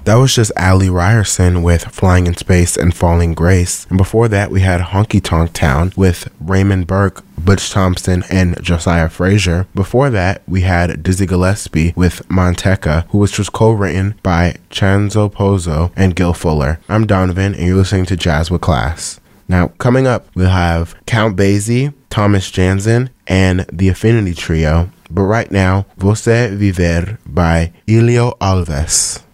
That was just Ali Ryerson with Flying in Space and Falling Grace. And before that, we had Honky Tonk Town with Raymond Burke, Butch Thompson, and Josiah Frazier. Before that, we had Dizzy Gillespie with Manteca, which was co-written by Chanzo Pozo and Gil Fuller. I'm Donovan, and you're listening to Jazz with Class. Now, coming up, we'll have Count Basie, Thomas Jansen, and the Affinity Trio. But right now, Você Viver by Elio Alves.